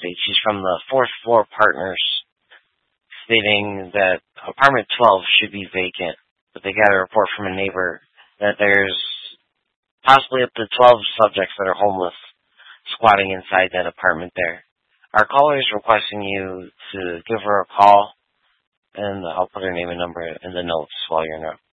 estate. She's from the fourth floor partners, stating that apartment 12 should be vacant, but they got a report from a neighbor that there's possibly up to 12 subjects that are homeless squatting inside that apartment there. Our caller is requesting you to give her a call, and I'll put her name and number in the notes while you're